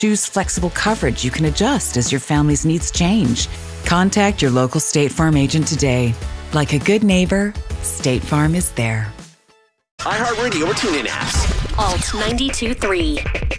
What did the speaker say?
Choose flexible coverage you can adjust as your family's needs change. Contact your local State Farm agent today. Like a good neighbor, State Farm is there. iHeartRadio or TuneIn apps. Alt 92.3.